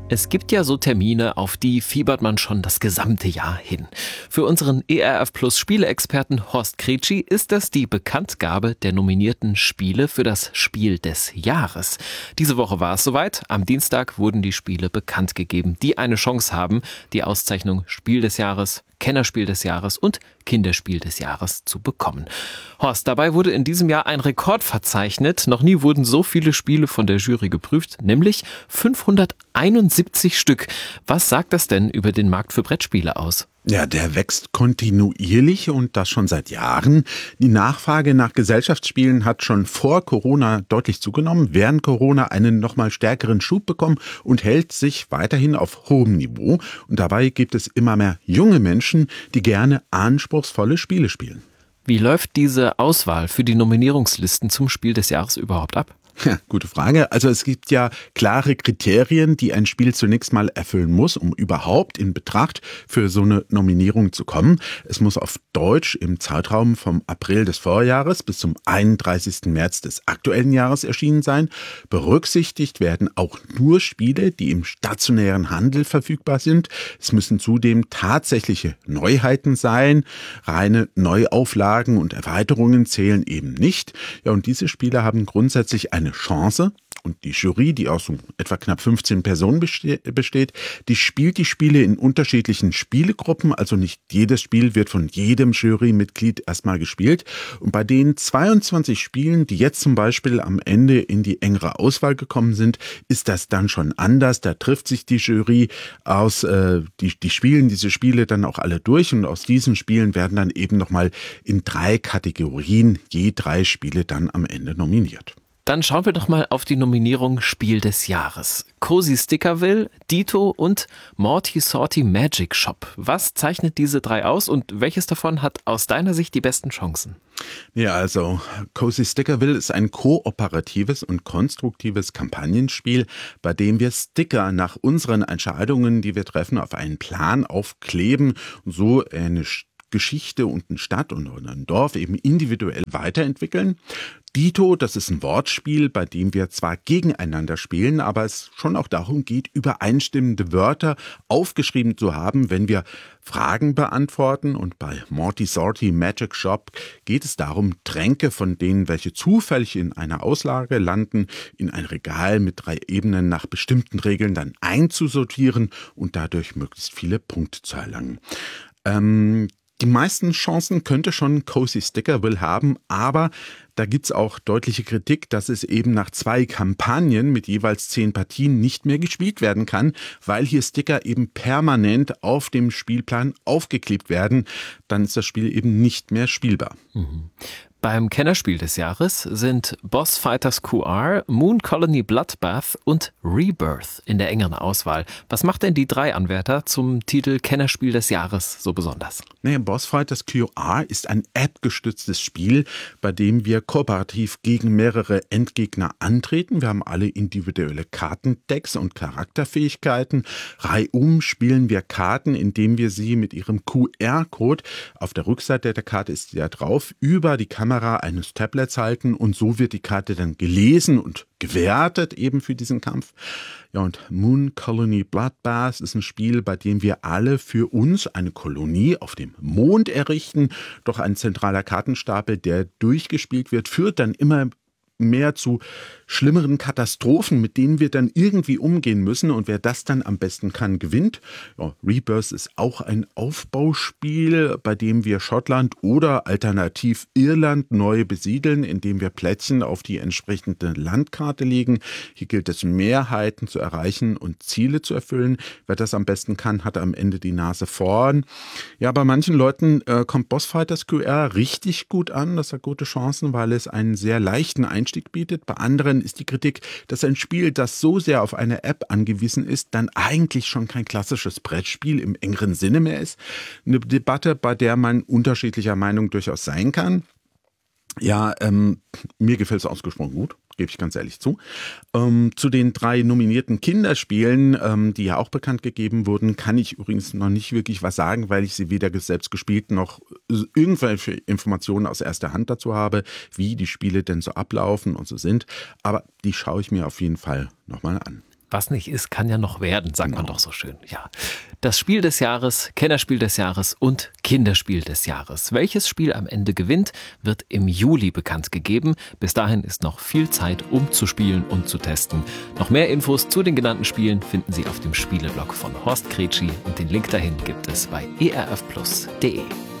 Es gibt ja so Termine, auf die fiebert man schon das gesamte Jahr hin. Für unseren ERF Plus Spieleexperten Horst Kretschi ist das die Bekanntgabe der nominierten Spiele für das Spiel des Jahres. Diese Woche war es soweit. Am Dienstag wurden die Spiele bekannt gegeben, die eine Chance haben, die Auszeichnung Spiel des Jahres, Kennerspiel des Jahres und Kinderspiel des Jahres zu bekommen. Horst, dabei wurde in diesem Jahr ein Rekord verzeichnet. Noch nie wurden so viele Spiele von der Jury geprüft, nämlich 571 Stück. Was sagt das denn über den Markt für Brettspiele aus? Ja, der wächst kontinuierlich und das schon seit Jahren. Die Nachfrage nach Gesellschaftsspielen hat schon vor Corona deutlich zugenommen, während Corona einen nochmal stärkeren Schub bekommen und hält sich weiterhin auf hohem Niveau. Und dabei gibt es immer mehr junge Menschen, die gerne anspruchsvolle Spiele spielen. Wie läuft diese Auswahl für die Nominierungslisten zum Spiel des Jahres überhaupt ab? Ja, gute Frage. Also es gibt ja klare Kriterien, die ein Spiel zunächst mal erfüllen muss, um überhaupt in Betracht für so eine Nominierung zu kommen. Es muss auf Deutsch im Zeitraum vom April des Vorjahres bis zum 31. März des aktuellen Jahres erschienen sein. Berücksichtigt werden auch nur Spiele, die im stationären Handel verfügbar sind. Es müssen zudem tatsächliche Neuheiten sein. Reine Neuauflagen und Erweiterungen zählen eben nicht. Ja, und diese Spiele haben grundsätzlich eine Chance, und die Jury, die aus so etwa knapp 15 Personen besteht, die spielt die Spiele in unterschiedlichen Spielegruppen, also nicht jedes Spiel wird von jedem Jurymitglied erstmal gespielt. Und bei den 22 Spielen, die jetzt zum Beispiel am Ende in die engere Auswahl gekommen sind, ist das dann schon anders. Da trifft sich die Jury aus, die spielen diese Spiele dann auch alle durch, und aus diesen Spielen werden dann eben nochmal in 3 Kategorien je 3 Spiele dann am Ende nominiert. Dann schauen wir doch mal auf die Nominierung Spiel des Jahres. Cozy Stickerville, Dito und Morty Sorty Magic Shop. Was zeichnet diese 3 aus und welches davon hat aus deiner Sicht die besten Chancen? Ja, also Cozy Stickerville ist ein kooperatives und konstruktives Kampagnenspiel, bei dem wir Sticker nach unseren Entscheidungen, die wir treffen, auf einen Plan aufkleben und so eine Geschichte und eine Stadt und ein Dorf eben individuell weiterentwickeln. Dito, das ist ein Wortspiel, bei dem wir zwar gegeneinander spielen, aber es schon auch darum geht, übereinstimmende Wörter aufgeschrieben zu haben, wenn wir Fragen beantworten. Und bei Morty Sorty Magic Shop geht es darum, Tränke, von denen welche zufällig in einer Auslage landen, in ein Regal mit 3 Ebenen nach bestimmten Regeln dann einzusortieren und dadurch möglichst viele Punkte zu erlangen. Die meisten Chancen könnte schon Cozy Stickerville haben, aber da gibt's auch deutliche Kritik, dass es eben nach 2 Kampagnen mit jeweils 10 Partien nicht mehr gespielt werden kann, weil hier Sticker eben permanent auf dem Spielplan aufgeklebt werden. Dann ist das Spiel eben nicht mehr spielbar. Beim Kennerspiel des Jahres sind Boss Fighters QR, Moon Colony Bloodbath und Rebirth in der engeren Auswahl. Was macht denn die 3 Anwärter zum Titel Kennerspiel des Jahres so besonders? Naja, Boss Fighters QR ist ein App-gestütztes Spiel, bei dem wir kooperativ gegen mehrere Endgegner antreten. Wir haben alle individuelle Kartendecks und Charakterfähigkeiten. Reihum spielen wir Karten, indem wir sie mit ihrem QR-Code, auf der Rückseite der Karte ist sie ja drauf, über die Kamera eines Tablets halten, und so wird die Karte dann gelesen und gewertet eben für diesen Kampf. Ja, und Moon Colony Bloodbath ist ein Spiel, bei dem wir alle für uns eine Kolonie auf dem Mond errichten. Doch ein zentraler Kartenstapel, der durchgespielt wird, führt dann immer mehr zu schlimmeren Katastrophen, mit denen wir dann irgendwie umgehen müssen, und wer das dann am besten kann, gewinnt. Ja, Rebirth ist auch ein Aufbauspiel, bei dem wir Schottland oder alternativ Irland neu besiedeln, indem wir Plättchen auf die entsprechende Landkarte legen. Hier gilt es, Mehrheiten zu erreichen und Ziele zu erfüllen. Wer das am besten kann, hat am Ende die Nase vorn. Ja, bei manchen Leuten kommt Boss Fighters QR richtig gut an. Das hat gute Chancen, weil es einen sehr leichten Einstieg bietet. Bei anderen ist die Kritik, dass ein Spiel, das so sehr auf eine App angewiesen ist, dann eigentlich schon kein klassisches Brettspiel im engeren Sinne mehr ist. Eine Debatte, bei der man unterschiedlicher Meinung durchaus sein kann. Ja, mir gefällt es ausgesprochen gut, gebe ich ganz ehrlich zu. Zu den 3 nominierten Kinderspielen, die ja auch bekannt gegeben wurden, kann ich übrigens noch nicht wirklich was sagen, weil ich sie weder selbst gespielt noch irgendwelche Informationen aus erster Hand dazu habe, wie die Spiele denn so ablaufen und so sind. Aber die schaue ich mir auf jeden Fall nochmal an. Was nicht ist, kann ja noch werden, sagt man doch so schön. Ja. Das Spiel des Jahres, Kennerspiel des Jahres und Kinderspiel des Jahres. Welches Spiel am Ende gewinnt, wird im Juli bekannt gegeben. Bis dahin ist noch viel Zeit, um zu spielen und zu testen. Noch mehr Infos zu den genannten Spielen finden Sie auf dem Spieleblog von Horst Kretschi und den Link dahin gibt es bei erfplus.de.